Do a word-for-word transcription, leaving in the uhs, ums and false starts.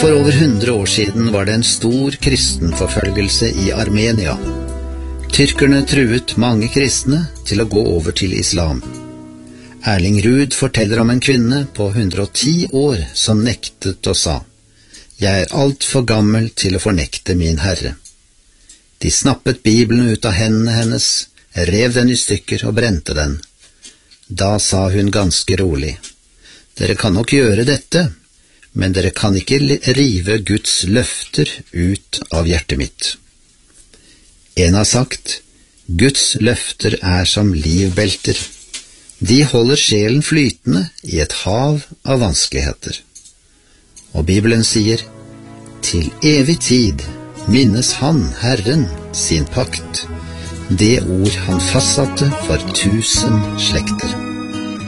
For over hundre år siden var det en stor kristenforfølgelse i Armenia. Tyrkerne truet mange kristne til å gå over til islam. Erling Ruud forteller om en kvinne på hundre og ti år som nektet og sa: «Jeg er alt for gammel til å fornekte min Herre.» De snappet Bibelen ut av hendene hennes, rev den i stykker og brente den. Da sa hun ganske rolig: «Dere kan nok gjøre dette, men dere kan ikke rive Guds løfter ut av hjertet mitt.» En har sagt: «Guds løfter er som livbelter. De holder sjelen flytende i et hav av vanskeligheter.» Og Bibelen sier: «Til evig tid minnes han, Herren, sin pakt, det ord han fastsatte for tusen slekter.»